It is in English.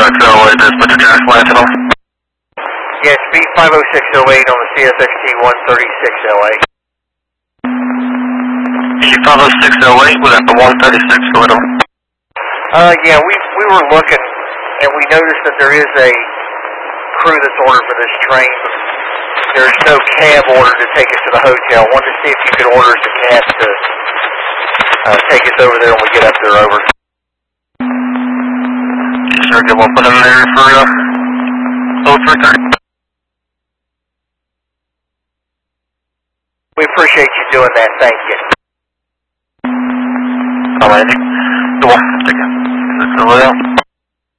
50608, this Mr. Jack Lantinel. Yes, speed 50608 on the CSXT 136LA. 50608, was that the 136 going on? Yeah, we were looking, and we noticed that there is a crew that's ordered for this train. There's no cab ordered to take us to the hotel. Wanted to see if you could order us a cab to take us over there when we get up there over. Sure, get one put in there for 033. We appreciate you doing that. Thank you. All right. Go on. Take it. Is this over there?